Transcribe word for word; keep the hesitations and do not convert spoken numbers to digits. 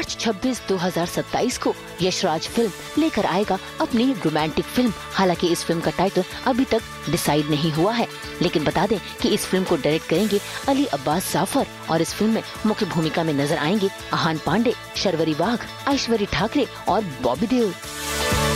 मार्च छब्बीस दो हज़ार सत्ताईस को यशराज फिल्म लेकर आएगा अपनी रोमांटिक फिल्म। हालांकि इस फिल्म का टाइटल अभी तक डिसाइड नहीं हुआ है, लेकिन बता दें कि इस फिल्म को डायरेक्ट करेंगे अली अब्बास जाफर और इस फिल्म में मुख्य भूमिका में नजर आएंगे आहान पांडे, शर्वरी वाघ, ऐश्वर्या ठाकरे और बॉबी देओल।